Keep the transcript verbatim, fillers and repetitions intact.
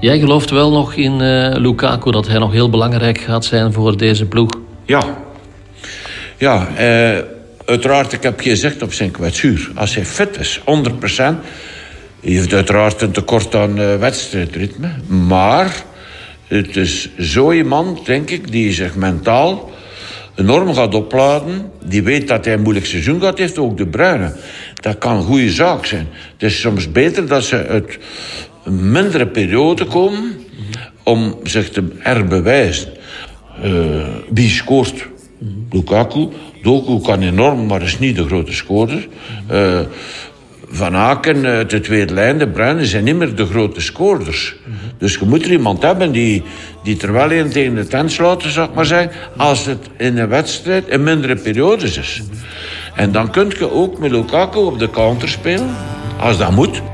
Jij gelooft wel nog in uh, Lukaku, dat hij nog heel belangrijk gaat zijn voor deze ploeg? Ja. Ja, uh, uiteraard, ik heb gezegd op zijn kwetsuur. Als hij fit is, honderd procent... Hij heeft uiteraard een tekort aan uh, wedstrijdritme. Maar het is zo iemand, denk ik, die zich mentaal enorm gaat opladen. Die weet dat hij een moeilijk seizoen gehad heeft, ook De Bruyne. Dat kan een goede zaak zijn. Het is soms beter dat ze uit een mindere periode komen om zich te herbewijzen. Uh, wie scoort? Lukaku. Doku kan enorm, maar is niet de grote scorer. Uh, Van Aken uit de tweede lijn, De Bruyne zijn niet meer de grote scorers. Mm-hmm. Dus je moet er iemand hebben die, die terwijl hij tegen de tent sluit, zou ik maar zeggen, als het in een wedstrijd in mindere periodes is. Mm-hmm. En dan kun je ook met Lukaku op de counter spelen, als dat moet.